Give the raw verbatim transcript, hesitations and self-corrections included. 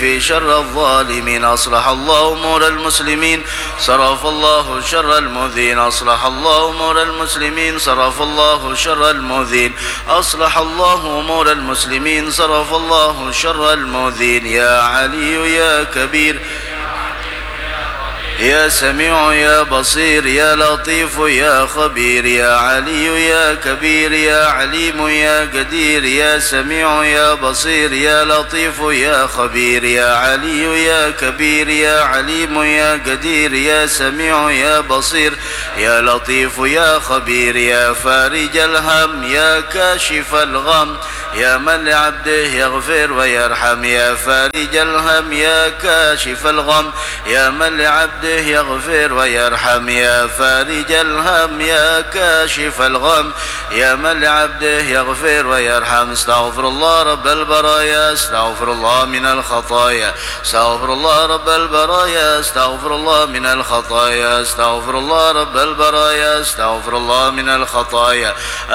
في شر الظالمين. أصلح الله أمور المسلمين صرف الله شر المؤذين. أصلح الله أمور المسلمين صرف الله شر المؤذين. أصلح الله أمور المسلمين صرف الله شر المؤذين. يا علي يا كبير يا سميع يا بصير يا لطيف يا خبير. يا علي يا كبير يا عليم يا قدير يا سميع يا بصير يا لطيف يا خبير. يا علي يا كبير يا عليم يا قدير يا سميع يا بصير يا لطيف يا خبير. يا فارج الهم يا كاشف الغم يا من لعبده يغفر ويرحم. يا فارج الهم يا كاشف الغم يا من لعبده يغفر ويرحم. يا فارج الهم يا كاشف الغم يا من لعبده يغفر ويرحم. استغفر الله رب البرايا استغفر الله من الخطايا استغفر الله رب البرايا استغفر الله من الخطايا استغفر الله رب البرايا استغفر الله من الخطايا